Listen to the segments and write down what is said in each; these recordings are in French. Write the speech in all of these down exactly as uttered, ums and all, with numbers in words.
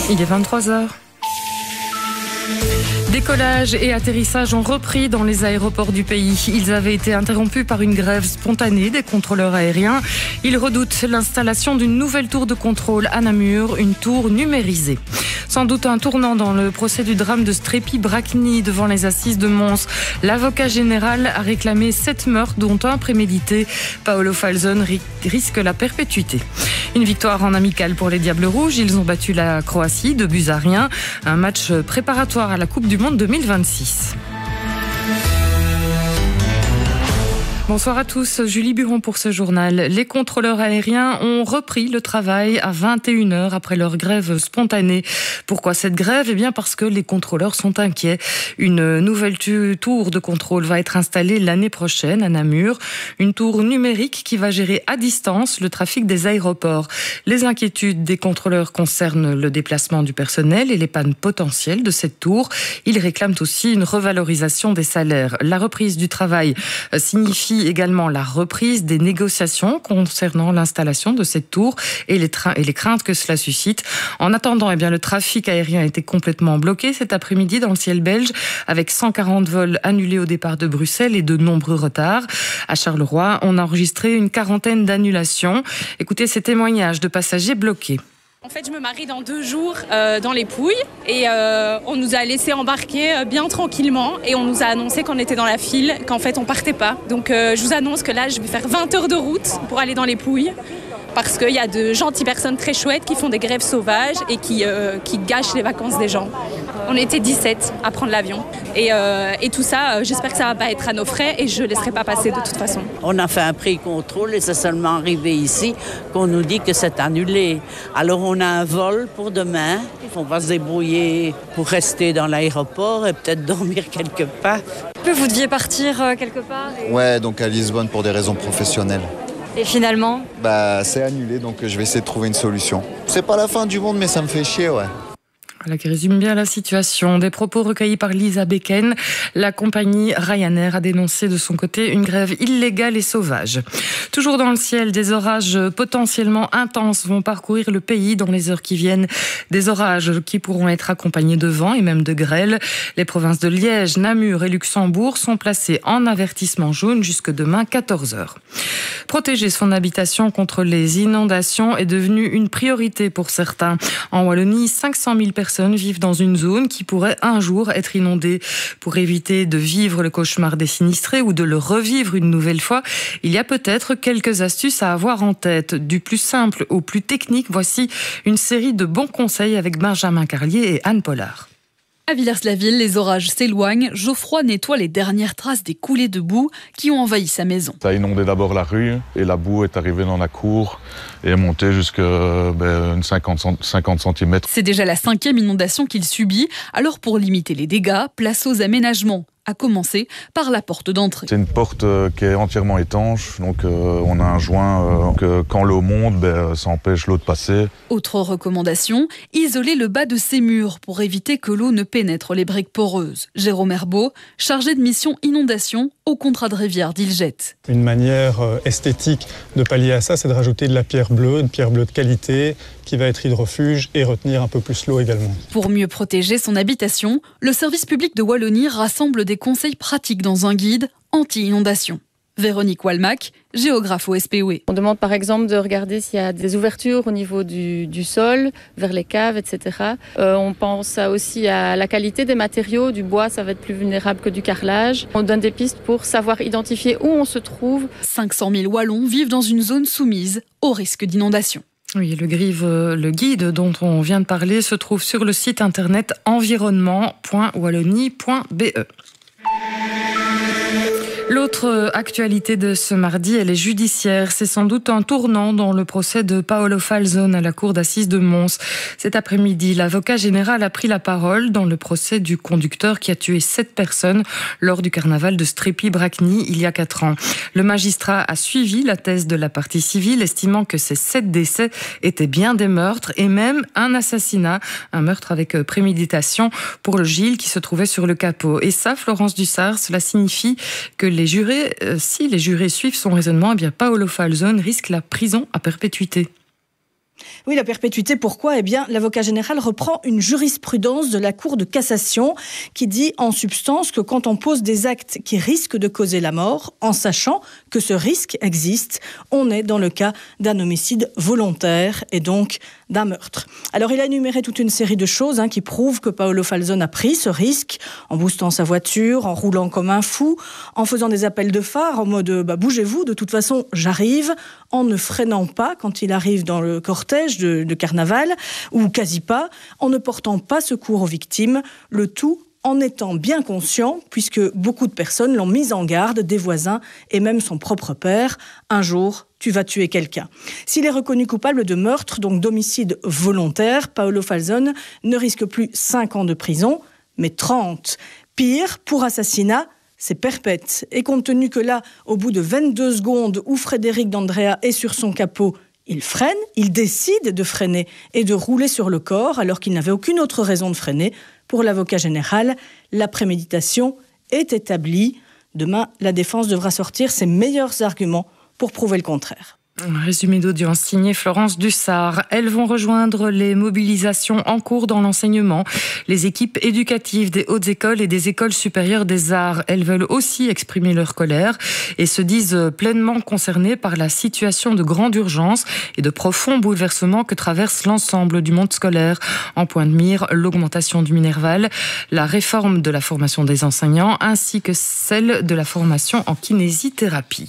Il est vingt-trois heures. Décollage et atterrissage ont repris dans les aéroports du pays. Ils avaient été interrompus par une grève spontanée des contrôleurs aériens. Ils redoutent l'installation d'une nouvelle tour de contrôle à Namur, une tour numérisée. Sans doute un tournant dans le procès du drame de Strépy-Bracni devant les assises de Mons. L'avocat général a réclamé sept meurtres, dont un prémédité. Paolo Falzon risque la perpétuité. Une victoire en amical pour les Diables Rouges. Ils ont battu la Croatie de buts à rien. Un match préparatoire à la Coupe du Monde deux mille vingt-six. Bonsoir à tous, Julie Buron pour ce journal. Les contrôleurs aériens ont repris le travail à vingt et une heures après leur grève spontanée. Pourquoi cette grève ? Eh bien parce que les contrôleurs sont inquiets. Une nouvelle tour de contrôle va être installée l'année prochaine à Namur. Une tour numérique qui va gérer à distance le trafic des aéroports. Les inquiétudes des contrôleurs concernent le déplacement du personnel et les pannes potentielles de cette tour. Ils réclament aussi une revalorisation des salaires. La reprise du travail signifie également la reprise des négociations concernant l'installation de cette tour et les, tra- et les craintes que cela suscite. En attendant, eh bien, le trafic aérien a été complètement bloqué cet après-midi dans le ciel belge avec cent quarante vols annulés au départ de Bruxelles et de nombreux retards. À Charleroi, on a enregistré une quarantaine d'annulations. Écoutez ces témoignages de passagers bloqués. En fait, je me marie dans deux jours euh, dans les Pouilles et euh, on nous a laissé embarquer euh, bien tranquillement et on nous a annoncé qu'on était dans la file, qu'en fait on partait pas. Donc euh, je vous annonce que là, je vais faire vingt heures de route pour aller dans les Pouilles parce qu'il y a de gentilles personnes très chouettes qui font des grèves sauvages et qui, euh, qui gâchent les vacances des gens. On était dix-sept à prendre l'avion et, euh, et tout ça, euh, j'espère que ça va pas être à nos frais et je ne laisserai pas passer de toute façon. On a fait un pré-contrôle et c'est seulement arrivé ici qu'on nous dit que c'est annulé. Alors on a un vol pour demain, on va se débrouiller pour rester dans l'aéroport et peut-être dormir quelque part. Vous deviez partir euh, quelque part et... Ouais, donc à Lisbonne pour des raisons professionnelles. Et finalement Bah c'est annulé, donc je vais essayer de trouver une solution. C'est pas la fin du monde mais ça me fait chier, ouais. Voilà qui résume bien la situation. Des propos recueillis par Lisa Becken. La compagnie Ryanair a dénoncé de son côté une grève illégale et sauvage. Toujours dans le ciel, des orages potentiellement intenses vont parcourir le pays dans les heures qui viennent. Des orages qui pourront être accompagnés de vent et même de grêle. Les provinces de Liège, Namur et Luxembourg sont placées en avertissement jaune jusque demain quatorze heures. Protéger son habitation contre les inondations est devenu une priorité pour certains. En Wallonie, cinq cent mille personnes vivent dans une zone qui pourrait un jour être inondée. Pour éviter de vivre le cauchemar des sinistrés ou de le revivre une nouvelle fois, il y a peut-être quelques astuces à avoir en tête. Du plus simple au plus technique, voici une série de bons conseils avec Benjamin Carlier et Anne Pollard. À Villers-la-Ville, les orages s'éloignent. Geoffroy nettoie les dernières traces des coulées de boue qui ont envahi sa maison. Ça a inondé d'abord la rue et la boue est arrivée dans la cour et est montée jusqu'à ben, cinquante centimètres. C'est déjà la cinquième inondation qu'il subit. Alors pour limiter les dégâts, place aux aménagements. À commencer par la porte d'entrée. C'est une porte euh, qui est entièrement étanche, donc euh, on a un joint euh, que quand l'eau monte, ben, ça empêche l'eau de passer. Autre recommandation, isoler le bas de ces murs pour éviter que l'eau ne pénètre les briques poreuses. Jérôme Herbeau, chargé de mission inondation au contrat de rivière d'Ilget. Une manière euh, esthétique de pallier à ça, c'est de rajouter de la pierre bleue, une pierre bleue de qualité qui va être hydrofuge et retenir un peu plus l'eau également. Pour mieux protéger son habitation, le service public de Wallonie rassemble des conseils pratiques dans un guide anti-inondation. Véronique Walmac, géographe au S P O E. On demande par exemple de regarder s'il y a des ouvertures au niveau du, du sol, vers les caves, et cetera. Euh, on pense aussi à la qualité des matériaux. Du bois, ça va être plus vulnérable que du carrelage. On donne des pistes pour savoir identifier où on se trouve. cinq cent mille Wallons vivent dans une zone soumise au risque d'inondation. Oui, le, grive, le guide dont on vient de parler se trouve sur le site internet environnement point wallonie point b e. L'autre actualité de ce mardi, elle est judiciaire. C'est sans doute un tournant dans le procès de Paolo Falzon à la cour d'assises de Mons. Cet après-midi, l'avocat général a pris la parole dans le procès du conducteur qui a tué sept personnes lors du carnaval de Strépy-Bracni il y a quatre ans. Le magistrat a suivi la thèse de la partie civile, estimant que ces sept décès étaient bien des meurtres et même un assassinat, un meurtre avec préméditation pour le Gilles qui se trouvait sur le capot. Et ça, Florence Dussart, cela signifie que les jurés, euh, si les jurés suivent son raisonnement, eh bien Paolo Falzon risque la prison à perpétuité. Oui, la perpétuité, pourquoi ? Eh bien, l'avocat général reprend une jurisprudence de la Cour de cassation qui dit en substance que quand on pose des actes qui risquent de causer la mort, en sachant que ce risque existe, on est dans le cas d'un homicide volontaire et donc d'un meurtre. Alors, il a énuméré toute une série de choses hein, qui prouvent que Paolo Falzon a pris ce risque en boostant sa voiture, en roulant comme un fou, en faisant des appels de phare en mode bah, « bougez-vous, de toute façon, j'arrive », en ne freinant pas quand il arrive dans le cortège de, de carnaval, ou quasi pas, en ne portant pas secours aux victimes, le tout en étant bien conscient, puisque beaucoup de personnes l'ont mis en garde, des voisins et même son propre père. Un jour, tu vas tuer quelqu'un. S'il est reconnu coupable de meurtre, donc d'homicide volontaire, Paolo Falzon ne risque plus cinq ans de prison, mais trente. Pire, pour assassinat, c'est perpète. Et compte tenu que là, au bout de vingt-deux secondes où Frédéric D'Andrea est sur son capot, il freine, il décide de freiner et de rouler sur le corps alors qu'il n'avait aucune autre raison de freiner. Pour l'avocat général, la préméditation est établie. Demain, la défense devra sortir ses meilleurs arguments pour prouver le contraire. Un résumé d'audience signé Florence Dussard. Elles vont rejoindre les mobilisations en cours dans l'enseignement. Les équipes éducatives des hautes écoles et des écoles supérieures des arts, elles veulent aussi exprimer leur colère et se disent pleinement concernées par la situation de grande urgence et de profond bouleversement que traverse l'ensemble du monde scolaire. En point de mire, l'augmentation du Minerval, la réforme de la formation des enseignants ainsi que celle de la formation en kinésithérapie.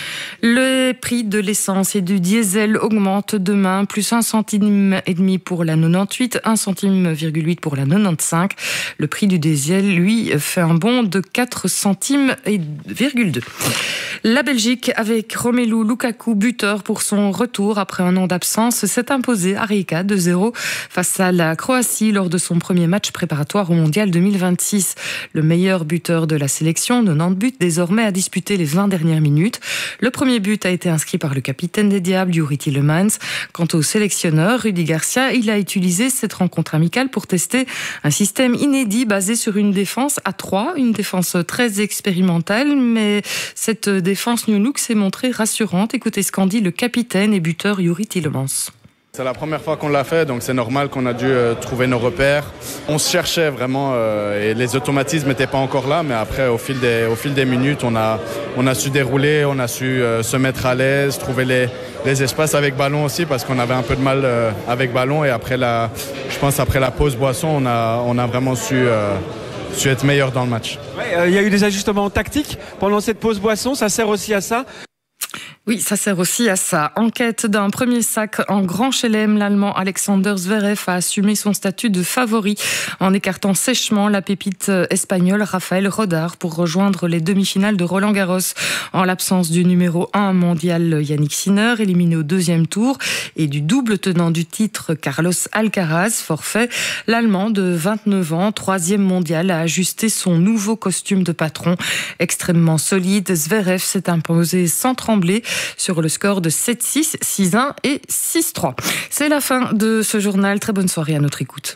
Le prix de l'essence et du diesel augmente demain, plus un centime et demi pour la quatre-vingt-dix-huit, un centime virgule huit pour la quatre-vingt-quinze. Le prix du diesel, lui, fait un bond de quatre centimes et virgule deux. La Belgique, avec Romelu Lukaku, buteur pour son retour après un an d'absence, s'est imposée à Rijeka deux zéro face à la Croatie lors de son premier match préparatoire au Mondial deux mille vingt-six. Le meilleur buteur de la sélection, quatre-vingt-dix buts désormais, a disputé les vingt dernières minutes. Le premier but a été inscrit par le capitaine des Diables, Juri Tielemans. Quant au sélectionneur, Rudy Garcia, il a utilisé cette rencontre amicale pour tester un système inédit basé sur une défense à trois, une défense très expérimentale, mais cette défense New Look s'est montrée rassurante. Écoutez ce qu'en dit le capitaine et buteur Juri Tielemans. C'est la première fois qu'on l'a fait, donc c'est normal qu'on a dû euh, trouver nos repères. On se cherchait vraiment euh, et les automatismes n'étaient pas encore là, mais après, au fil des, au fil des minutes, on a, on a su dérouler, on a su euh, se mettre à l'aise, trouver les, les espaces avec ballon aussi, parce qu'on avait un peu de mal euh, avec ballon. Et après la, je pense après la pause boisson, on a, on a vraiment su, euh, su être meilleur dans le match. Ouais, euh, y a eu des ajustements tactiques pendant cette pause boisson, ça sert aussi à ça ? Oui, ça sert aussi à ça. En quête d'un premier sac en grand chelem, l'Allemand Alexander Zverev a assumé son statut de favori en écartant sèchement la pépite espagnole Rafael Rodar pour rejoindre les demi-finales de Roland-Garros. En l'absence du numéro un mondial Yannick Sinner, éliminé au deuxième tour, et du double tenant du titre Carlos Alcaraz, forfait, l'Allemand de vingt-neuf ans, troisième mondial, a ajusté son nouveau costume de patron. Extrêmement solide, Zverev s'est imposé sans trembler sur le score de sept six, six un et six trois. C'est la fin de ce journal. Très bonne soirée à notre écoute.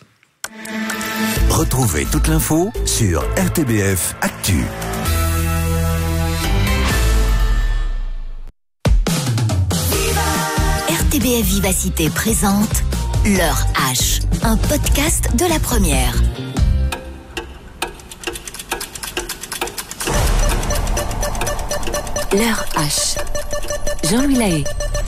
Retrouvez toute l'info sur R T B F Actu. R T B F Vivacité présente L'heure H, un podcast de la première. L'heure H. Jean-Louis Lahaye.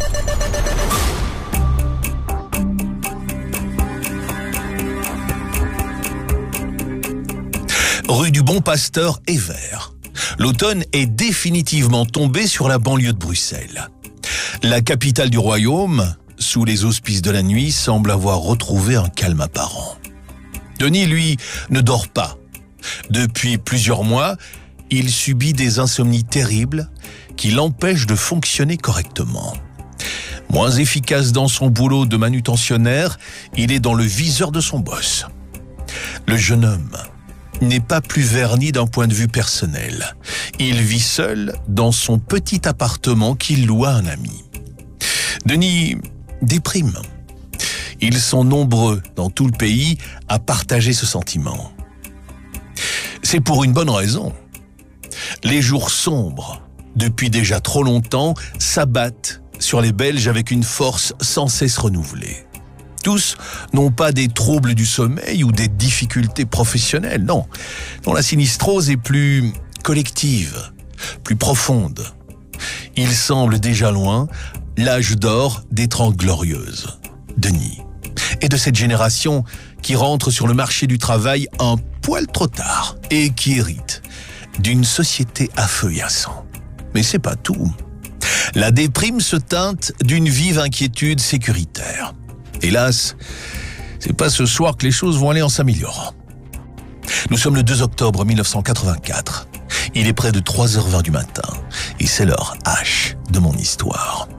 Rue du Bon Pasteur et Vert. L'automne est définitivement tombé sur la banlieue de Bruxelles. La capitale du royaume, sous les auspices de la nuit, semble avoir retrouvé un calme apparent. Denis, lui, ne dort pas. Depuis plusieurs mois, il subit des insomnies terribles qui l'empêchent de fonctionner correctement. Moins efficace dans son boulot de manutentionnaire, il est dans le viseur de son boss. Le jeune homme n'est pas plus verni d'un point de vue personnel. Il vit seul dans son petit appartement qu'il loue à un ami. Denis déprime. Ils sont nombreux dans tout le pays à partager ce sentiment. C'est pour une bonne raison. Les jours sombres, depuis déjà trop longtemps, s'abattent sur les Belges avec une force sans cesse renouvelée. Tous n'ont pas des troubles du sommeil ou des difficultés professionnelles, non. Non, la sinistrose est plus collective, plus profonde. Il semble déjà loin l'âge d'or des Trente Glorieuses. Denis. Et de cette génération qui rentre sur le marché du travail un poil trop tard et qui hérite d'une société à feu et à sang. Mais c'est pas tout. La déprime se teinte d'une vive inquiétude sécuritaire. Hélas, c'est pas ce soir que les choses vont aller en s'améliorant. Nous sommes le deux octobre mille neuf cent quatre-vingt-quatre. Il est près de trois heures vingt du matin et c'est l'heure H de mon histoire.